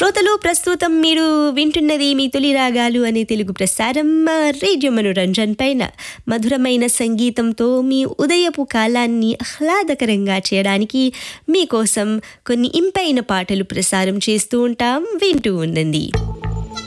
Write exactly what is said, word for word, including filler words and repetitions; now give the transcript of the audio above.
శ్రోతలు ప్రస్తుతం మీరు వింటున్నది మీ తొలి రాగాలు అనే తెలుగు ప్రసారం రేడియో మనోరంజన్ పైన మధురమైన సంగీతంతో మీ ఉదయపు కాలాన్ని ఆహ్లాదకరంగా చేయడానికి మీకోసం కొన్ని ఇంపైన పాటలు ప్రసారం చేస్తూ ఉంటాం. వింటూ ఉండండి.